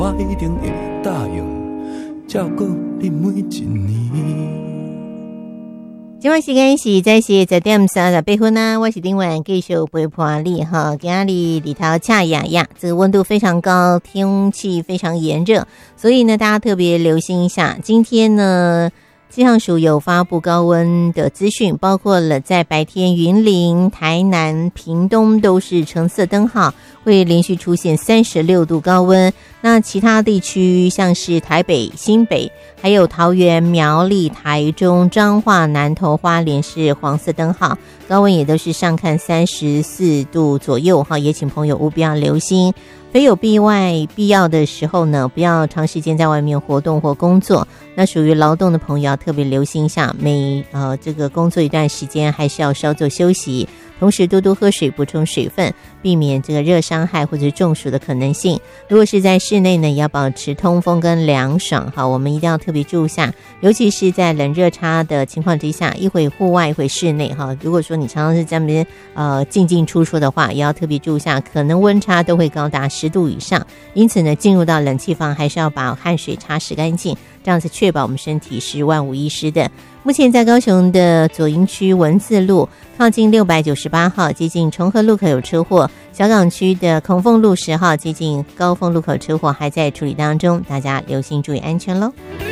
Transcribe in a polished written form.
我一定会答应照顾你每一年。 今晚时间是在是10:38分啊，我是林婉，继续陪伴你哈。今天里头恰雅雅，这个温度非常高，天气非常炎热，所以呢，大家特别留心一下。今天呢，气象署有发布高温的资讯，包括了在白天云林、台南、屏东都是橙色灯号，会连续出现36度高温。那其他地区像是台北、新北，还有桃园、苗栗、台中、彰化、南投、花莲是黄色灯号，高温也都是上看34度左右哈，也请朋友务必要留心。非有必要的时候呢，不要长时间在外面活动或工作。那属于劳动的朋友要特别留心一下，这个工作一段时间还是要稍作休息，同时多多喝水，补充水分，避免这个热伤害或者中暑的可能性。如果是在室内呢，也要保持通风跟凉爽哈，我们一定要特别注意一下，尤其是在冷热差的情况之下，一会户外一会室内哈。如果说你常常是在那边进出的话，也要特别注意一下，可能温差都会高达10度以上，因此呢，进入到冷气房还是要把汗水擦拭干净，这样子确保我们身体是万无一失的。目前在高雄的左营区文字路靠近698号接近重和路口有车祸，小港区的孔凤路10号接近高凤路口车祸还在处理当中，大家留心注意安全咯。